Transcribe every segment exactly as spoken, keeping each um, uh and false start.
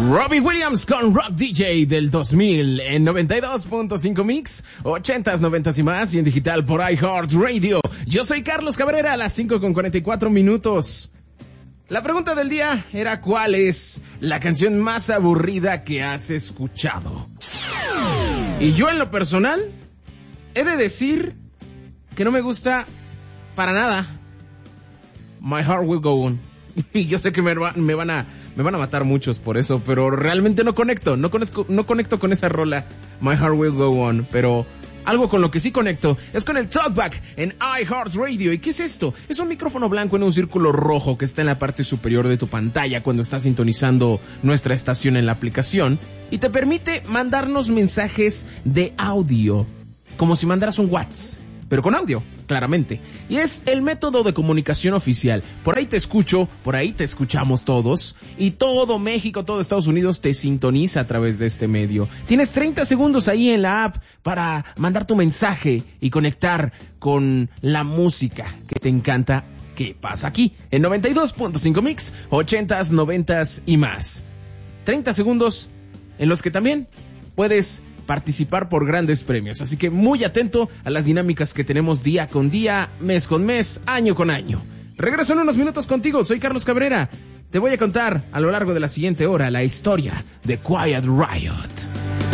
Robbie Williams con Rock D J del dos mil en noventa y dos punto cinco Mix, ochentas, noventas y más, y en digital por iHeartRadio. Yo soy Carlos Cabrera, a las cinco con cuarenta y cuatro minutos. La pregunta del día era: ¿cuál es la canción más aburrida que has escuchado? Y yo, en lo personal, he de decir que no me gusta para nada My Heart Will Go On. Y yo sé que me, me van a me van a matar muchos por eso, pero realmente no conecto, no conecto, no conecto con esa rola My Heart Will Go On, pero algo con lo que sí conecto es con el Talkback en iHeartRadio. ¿Y qué es esto? Es un micrófono blanco en un círculo rojo que está en la parte superior de tu pantalla cuando estás sintonizando nuestra estación en la aplicación, y te permite mandarnos mensajes de audio, como si mandaras un WhatsApp, pero con audio, claramente. Y es el método de comunicación oficial. Por ahí te escucho, por ahí te escuchamos todos, y todo México, todo Estados Unidos te sintoniza a través de este medio. Tienes treinta segundos ahí en la app para mandar tu mensaje y conectar con la música que te encanta. ¿Qué pasa aquí? En noventa y dos punto cinco Mix, ochentas, noventas y más. treinta segundos en los que también puedes participar por grandes premios, así que muy atento a las dinámicas que tenemos día con día, mes con mes, año con año. Regreso en unos minutos contigo, soy Carlos Cabrera. Te voy a contar a lo largo de la siguiente hora la historia de Quiet Riot.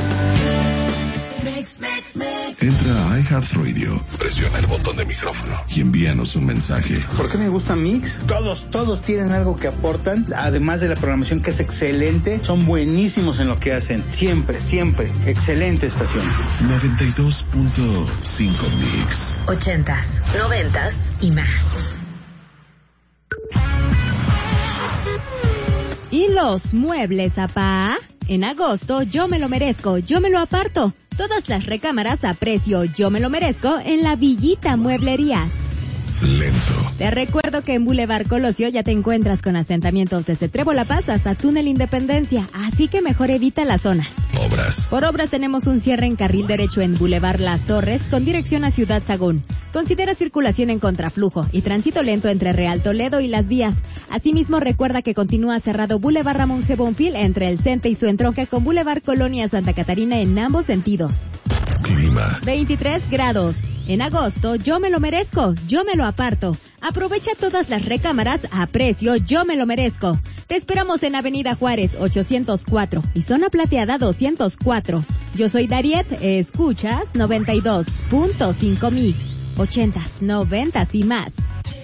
Entra a iHeartRadio, presiona el botón de micrófono y envíanos un mensaje. ¿Por qué me gusta Mix? Todos, todos tienen algo que aportan, además de la programación que es excelente. Son buenísimos en lo que hacen, siempre, siempre. Excelente estación. noventa y dos punto cinco Mix. Ochentas, noventas y más. ¿Y los muebles, apá? En agosto, yo me lo merezco, yo me lo aparto. Todas las recámaras a precio yo me lo merezco en la Villita Mueblerías. Lento. Te recuerdo que en Boulevard Colosio ya te encuentras con asentamientos desde Trébol La Paz hasta Túnel Independencia, así que mejor evita la zona. Obras. Por obras tenemos un cierre en carril derecho en Boulevard Las Torres con dirección a Ciudad Sagún. Considera circulación en contraflujo y tránsito lento entre Real Toledo y Las Vías. Asimismo, recuerda que continúa cerrado Boulevard Ramón G. Bonfil entre el Cente y su entronque con Boulevard Colonia Santa Catarina en ambos sentidos. Clima. veintitrés grados. En agosto, yo me lo merezco, yo me lo aparto. Aprovecha todas las recámaras a precio yo me lo merezco. Te esperamos en Avenida Juárez ochocientos cuatro y Zona Plateada doscientos cuatro. Yo soy Dariet, escuchas noventa y dos punto cinco Mix, ochentas, noventas y más.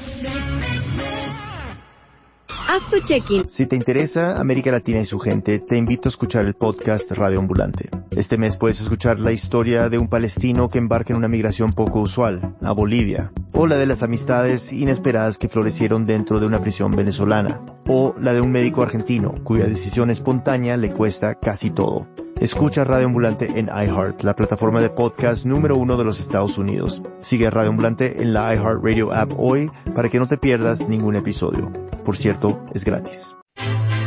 Haz tu check-in. Si te interesa América Latina y su gente, te invito a escuchar el podcast Radio Ambulante. Este mes puedes escuchar la historia de un palestino que embarca en una migración poco usual, a Bolivia, o la de las amistades inesperadas que florecieron dentro de una prisión venezolana, o la de un médico argentino cuya decisión espontánea le cuesta casi todo. Escucha Radio Ambulante en iHeart, la plataforma de podcast número uno de los Estados Unidos. Sigue a Radio Ambulante en la iHeartRadio app hoy para que no te pierdas ningún episodio. Por cierto, es gratis.